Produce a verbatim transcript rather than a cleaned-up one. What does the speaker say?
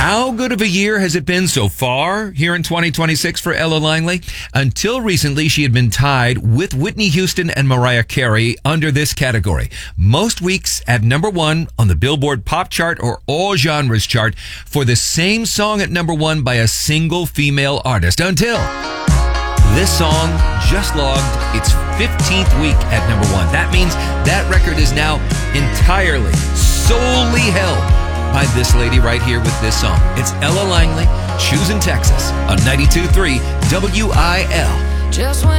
How good of a year has it been so far here in twenty twenty-six for Ella Langley? Until recently, she had been tied with Whitney Houston and Mariah Carey under this category. Most weeks at number one on the Billboard Pop Chart or All Genres Chart for the same song at number one by a single female artist. Until this song just logged its fifteenth week at number one. That means that record is now entirely, solely held by this lady right here with this song. It's Ella Langley, Choosing Texas on ninety-two point three W I L. Just when